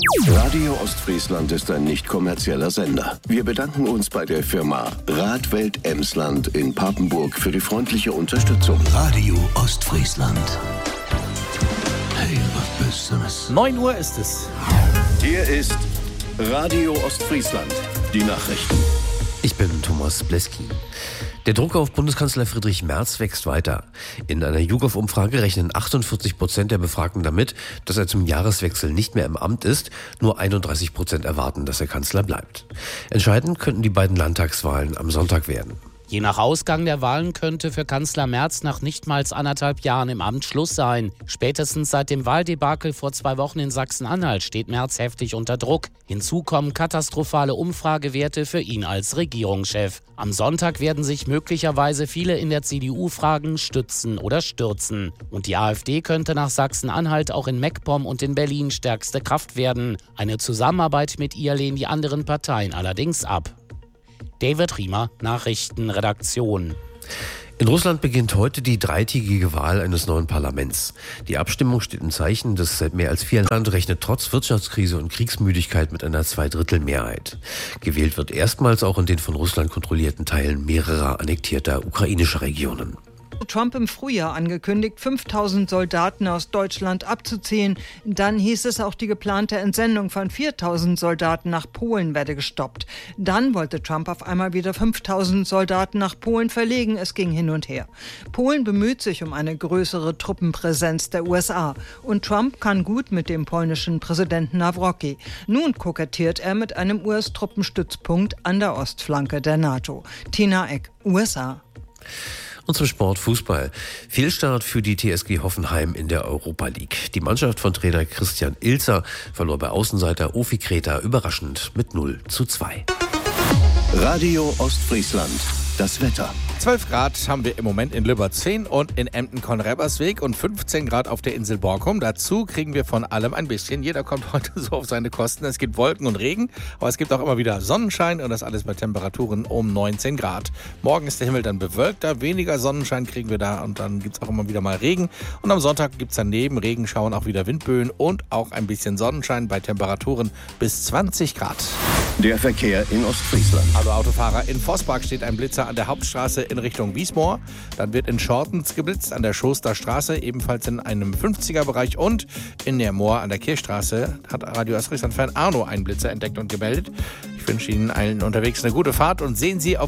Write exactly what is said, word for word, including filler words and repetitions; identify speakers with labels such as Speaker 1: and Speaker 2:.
Speaker 1: Radio Ostfriesland ist ein nicht kommerzieller Sender. Wir bedanken uns bei der Firma Radwelt Emsland in Papenburg für die freundliche Unterstützung.
Speaker 2: Radio Ostfriesland. Hey, was Besseres.
Speaker 3: neun Uhr ist es.
Speaker 1: Hier ist Radio Ostfriesland. Die Nachrichten.
Speaker 4: Ich bin Thomas Bleski. Der Druck auf Bundeskanzler Friedrich Merz wächst weiter. In einer YouGov-Umfrage rechnen achtundvierzig Prozent der Befragten damit, dass er zum Jahreswechsel nicht mehr im Amt ist. Nur einunddreißig Prozent erwarten, dass er Kanzler bleibt. Entscheidend könnten die beiden Landtagswahlen am Sonntag werden.
Speaker 3: Je nach Ausgang der Wahlen könnte für Kanzler Merz nach nicht mal anderthalb Jahren im Amt Schluss sein. Spätestens seit dem Wahldebakel vor zwei Wochen in Sachsen-Anhalt steht Merz heftig unter Druck. Hinzu kommen katastrophale Umfragewerte für ihn als Regierungschef. Am Sonntag werden sich möglicherweise viele in der C D U fragen, stützen oder stürzen. Und die AfD könnte nach Sachsen-Anhalt auch in MacPom und in Berlin stärkste Kraft werden. Eine Zusammenarbeit mit ihr lehnen die anderen Parteien allerdings ab. David Riemer, Nachrichtenredaktion.
Speaker 4: In Russland beginnt heute die dreitägige Wahl eines neuen Parlaments. Die Abstimmung steht im Zeichen, dass seit mehr als vier Jahren Land rechnet trotz Wirtschaftskrise und Kriegsmüdigkeit mit einer Zweidrittelmehrheit. Gewählt wird erstmals auch in den von Russland kontrollierten Teilen mehrerer annektierter ukrainischer Regionen.
Speaker 5: Trump im Frühjahr angekündigt, fünftausend Soldaten aus Deutschland abzuziehen. Dann hieß es, auch die geplante Entsendung von viertausend Soldaten nach Polen werde gestoppt. Dann wollte Trump auf einmal wieder fünftausend Soldaten nach Polen verlegen. Es ging hin und her. Polen bemüht sich um eine größere Truppenpräsenz der U S A. Und Trump kann gut mit dem polnischen Präsidenten Nawrocki. Nun kokettiert er mit einem U S-Truppenstützpunkt an der Ostflanke der NATO. Tina Eck, U S A.
Speaker 4: Und zum Sport Fußball. Fehlstart für die T S G Hoffenheim in der Europa League. Die Mannschaft von Trainer Christian Ilzer verlor bei Außenseiter Ofi Kreta überraschend mit null zu zwei.
Speaker 1: Radio Ostfriesland. Das Wetter.
Speaker 6: zwölf Grad haben wir im Moment in Lübberzehn und in Emden-Konrabersweg und fünfzehn Grad auf der Insel Borkum. Dazu kriegen wir von allem ein bisschen. Jeder kommt heute so auf seine Kosten. Es gibt Wolken und Regen, aber es gibt auch immer wieder Sonnenschein und das alles bei Temperaturen um neunzehn Grad. Morgen ist der Himmel dann bewölkter, weniger Sonnenschein kriegen wir da und dann gibt es auch immer wieder mal Regen. Und am Sonntag gibt es dann neben Regenschauern auch wieder Windböen und auch ein bisschen Sonnenschein bei Temperaturen bis zwanzig Grad.
Speaker 1: Der Verkehr in Ostfriesland.
Speaker 6: Hallo Autofahrer, in Vossbach steht ein Blitzer an der Hauptstraße in Richtung Wiesmoor. Dann wird in Schortens geblitzt an der Schoster Straße, ebenfalls in einem fünfziger-Bereich. Und in der Moor an der Kirchstraße hat Radio Ostfriesland-Fan Arno einen Blitzer entdeckt und gemeldet. Ich wünsche Ihnen allen unterwegs eine gute Fahrt und sehen Sie auf